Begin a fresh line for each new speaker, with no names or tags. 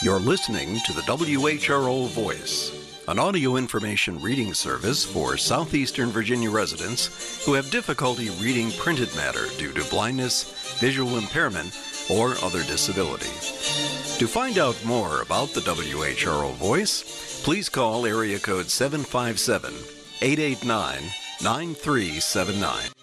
You're listening to the WHRO Voice, an audio information reading service for Southeastern Virginia residents who have difficulty reading printed matter due to blindness, visual impairment, or other disability. To find out more about the WHRO Voice, please call area code 757-889-9379.